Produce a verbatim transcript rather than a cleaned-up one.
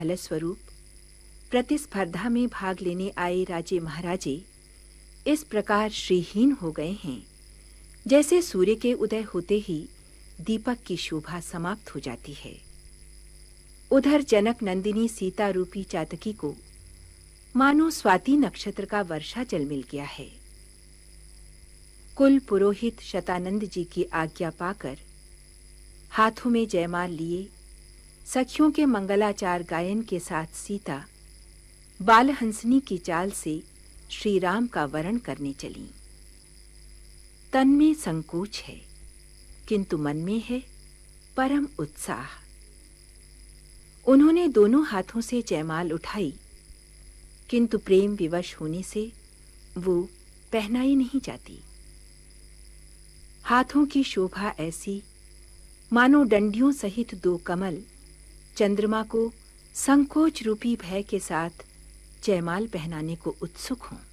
फलस्वरूप प्रतिस्पर्धा में भाग लेने आए राजे महाराजे इस प्रकार श्रीहीन हो गए हैं जैसे सूर्य के उदय होते ही दीपक की शोभा समाप्त हो जाती है। उधर जनक नंदिनी सीता रूपी चातकी को मानो स्वाति नक्षत्र का वर्षा जल मिल गया है। कुल पुरोहित शतानंद जी की आज्ञा पाकर हाथों में जयमाल लिए सखियों के मंगलाचार गायन के साथ सीता बालहंसनी की चाल से श्री राम का वरण करने चली। तन में संकोच है किंतु मन में है परम उत्साह। उन्होंने दोनों हाथों से जयमाल उठाई किंतु प्रेम विवश होने से वो पहनाई नहीं जाती। हाथों की शोभा ऐसी मानो डंडियों सहित दो कमल चंद्रमा को संकोच रूपी भय के साथ जयमाल पहनाने को उत्सुक हों।